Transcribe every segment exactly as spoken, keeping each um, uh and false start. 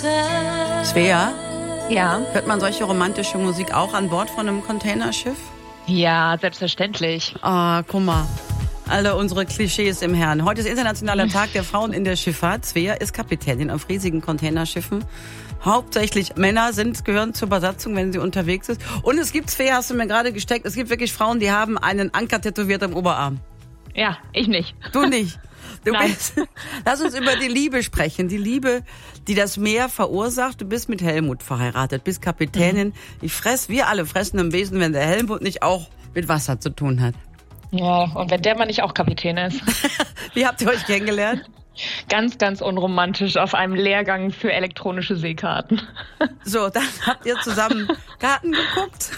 Svea, Ja. hört man solche romantische Musik auch an Bord von einem Containerschiff? Ja, selbstverständlich. Ah, guck mal. Alle unsere Klischees im Herrn. Heute ist Internationaler Tag der Frauen in der Schifffahrt. Svea ist Kapitänin auf riesigen Containerschiffen. Hauptsächlich Männer sind, gehören zur Besatzung, wenn sie unterwegs ist. Und es gibt, Svea, hast du mir gerade gesteckt, es gibt wirklich Frauen, die haben einen Anker tätowiert am Oberarm. Ja, ich nicht. Du nicht. Du Nein. bist, lass uns über die Liebe sprechen. Die Liebe, die das Meer verursacht. Du bist mit Helmut verheiratet, bist Kapitänin. Mhm. Ich fress, wir alle fressen im Wesen, wenn der Helmut nicht auch mit Wasser zu tun hat. Ja, und wenn der mal nicht auch Kapitän ist. Wie habt ihr euch kennengelernt? Ganz, ganz unromantisch auf einem Lehrgang für elektronische Seekarten. So, dann habt ihr zusammen Karten geguckt.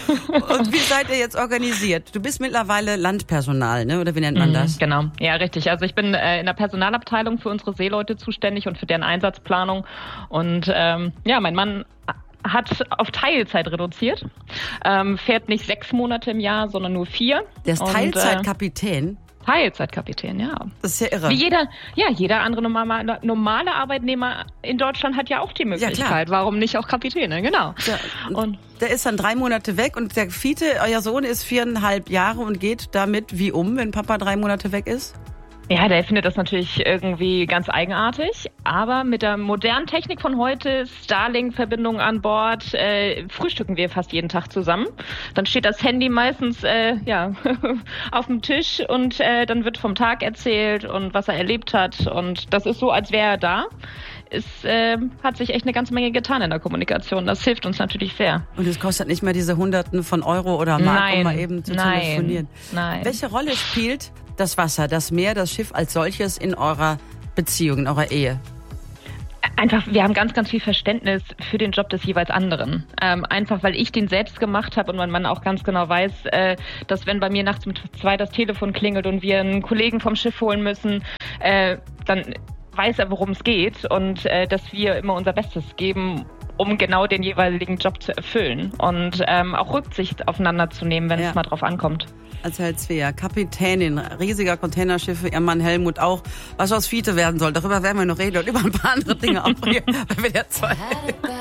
Und wie seid ihr jetzt organisiert? Du bist mittlerweile Landpersonal, ne? Oder wie nennt man das? Mhm, genau, ja, richtig. Also ich bin äh, in der Personalabteilung für unsere Seeleute zuständig und für deren Einsatzplanung. Und ähm, ja, mein Mann hat auf Teilzeit reduziert, ähm, fährt nicht sechs Monate im Jahr, sondern nur vier. Der ist und, Teilzeitkapitän? Äh, Teilzeitkapitän, ja. Das ist ja irre. Wie jeder, ja, jeder andere normale, normale Arbeitnehmer in Deutschland hat ja auch die Möglichkeit. Ja, warum nicht auch Kapitäne, genau. Ja, und und der ist dann drei Monate weg und der Fiete, euer Sohn, ist viereinhalb Jahre und geht damit wie um, wenn Papa drei Monate weg ist? Ja, der findet das natürlich irgendwie ganz eigenartig, aber mit der modernen Technik von heute, Starlink-Verbindung an Bord, äh, frühstücken wir fast jeden Tag zusammen. Dann steht das Handy meistens äh, ja auf dem Tisch und äh, dann wird vom Tag erzählt und was er erlebt hat und das ist so, als wäre er da. Es äh, hat sich echt eine ganze Menge getan in der Kommunikation. Das hilft uns natürlich sehr. Und es kostet nicht mehr diese Hunderten von Euro oder Mark, nein, um mal eben zu nein, telefonieren. Nein. Welche Rolle spielt das Wasser, das Meer, das Schiff als solches in eurer Beziehung, in eurer Ehe? Einfach, wir haben ganz, ganz viel Verständnis für den Job des jeweils anderen. Ähm, einfach, weil ich den selbst gemacht habe und mein Mann auch ganz genau weiß, äh, dass wenn bei mir nachts um zwei das Telefon klingelt und wir einen Kollegen vom Schiff holen müssen, äh, dann weiß er, worum es geht und äh, dass wir immer unser Bestes geben, um genau den jeweiligen Job zu erfüllen und ähm, auch Rücksicht aufeinander zu nehmen, wenn ja. es mal drauf ankommt. Erzählt Svea, Kapitänin riesiger Containerschiffe, ihr Mann Helmut auch, was aus Fiete werden soll. Darüber werden wir noch reden und über ein paar andere Dinge auch hier, weil wir der zwei